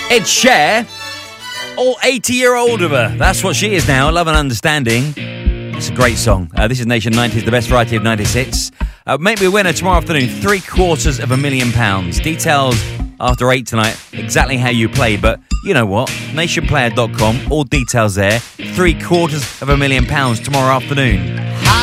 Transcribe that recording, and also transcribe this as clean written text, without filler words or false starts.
Ed Cher, all 80-year-old of her. That's what she is now. Love and Understanding. It's a great song. This is Nation 90s, the best variety of 90s hits. Make me a winner tomorrow afternoon. £750,000. Details after 8 tonight. Exactly how you play, but you know what? Nationplayer.com. All details there. £750,000 tomorrow afternoon.